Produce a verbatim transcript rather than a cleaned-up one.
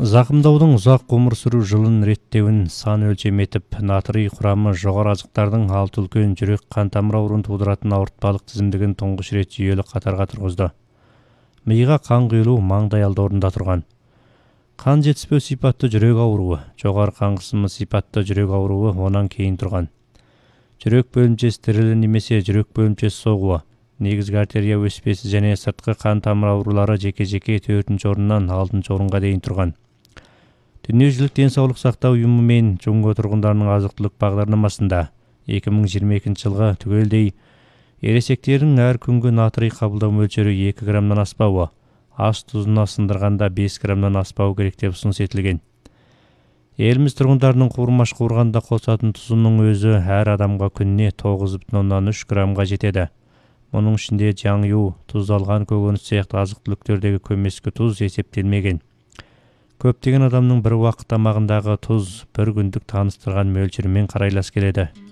Зақымдаудың ұзақ ғұмыр сүру жылын реттеуін сан өлшем етіп, натрий құрамы жоғары азықтардың алты үлкен жүрек қан тамыр ауруын тудыратын ауыртпалық тізімдігін тұңғыш рет жүйелі қатарға тұрғызды. Миға қан құйылу маңдай алды орында тұрған. Қан жетіспеу сипатты жүрек ауруы, жоғары қан қысымы сипатты жүрек ауруы онан кейін тұрған. Жүрек бөлімшесі тірілі немесе жүрек бөлімшесі соғуы, негізгі артерия өспесі және сыртқы қан тамыр аурулары жеке-жеке төртінші орыннан алтыншы орынға дейін тұрған. Дүниежүзілік денсаулық сақтау ұйымы мен Джунго тұрғындарының азық-түлік бағдарламасында екі мың жиырма екінші жылға түгелдей ересектердің әр күнгі натрий қабылдау мөлшері екі граммнан аспауы, ас тұзына сындырғанда бес граммнан аспауы керек деп ұсыныс етілген. Еліміз тұрғындарының қуырмаш қуырғанда қосатын тұзының өзі әр адамға күніне тоғыз бүтін оннан үш граммға жетеді. Мұның ішінде жаңю, тұздалған көкөніс сияқты азық-түліктердегі көмескі тұз есептелмеген. Көптеген адамның бір уақыт тамағындағы тұз бір күндік таныстырған мөлшермен қарайлас келеді.